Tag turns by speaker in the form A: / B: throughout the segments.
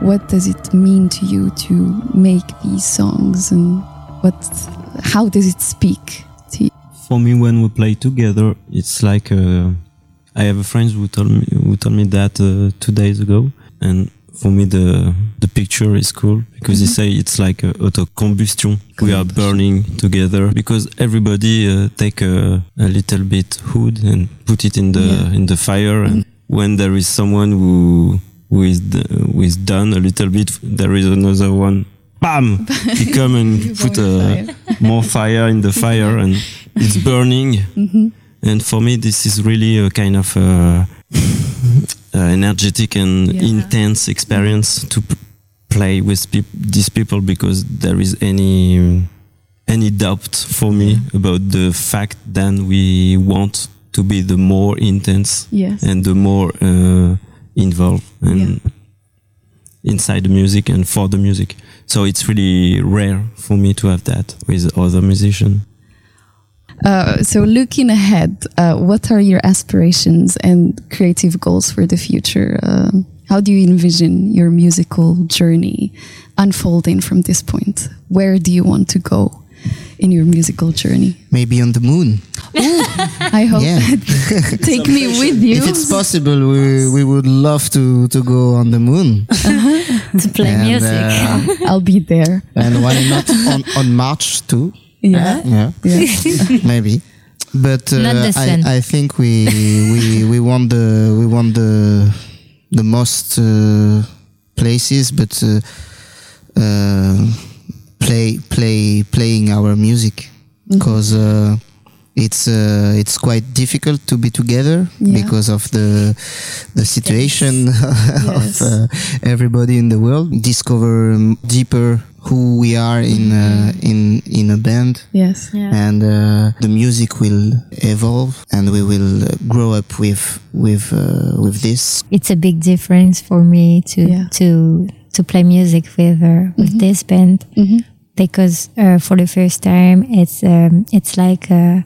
A: what does it mean to you to make these songs, and how does it speak to you?
B: For me, when we play together, it's like I have a friend who told me that 2 days ago, and for me the picture is cool because they say it's like auto combustion. We are burning together because everybody take a little bit wood and put it in the fire, and when there is someone who is done a little bit, there is another one. Bam! He come and put more fire in the fire, and it's burning. And for me, this is really a kind of energetic and intense experience to play with these people, because there is any doubt for me about the fact that we want to be the more intense and the more involved and inside the music and for the music. So it's really rare for me to have that with other musicians.
A: So looking ahead, what are your aspirations and creative goals for the future? How do you envision your musical journey unfolding from this point? Where do you want to go in your musical journey?
C: Maybe on the moon.
A: Ooh, I hope. Take me with you.
C: If it's possible, we would love to go on the moon.
D: To play music.
A: I'll be there.
C: And why not on March too?
A: Yeah.
C: Maybe. But I think we want the most places, but playing our music, because it's quite difficult to be together because of the situation of everybody in the world. Discover deeper who we are in a band. And the music will evolve, and we will grow up with this.
D: It's a big difference for me to play music with this band, because for the first time it's like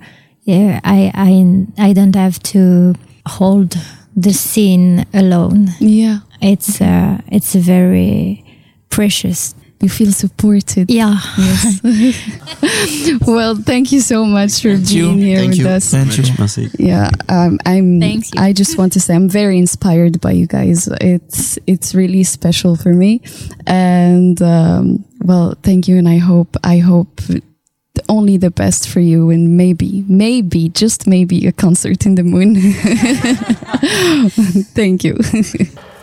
D: I don't have to hold the scene alone. It's very precious.
A: You feel supported. Yes. Well, thank you so much for being here with us.
B: Thank you.
A: Yeah, I just want to say I'm very inspired by you guys. It's really special for me, and well, thank you, and I hope only the best for you, and maybe just maybe a concert in the moon. Thank you.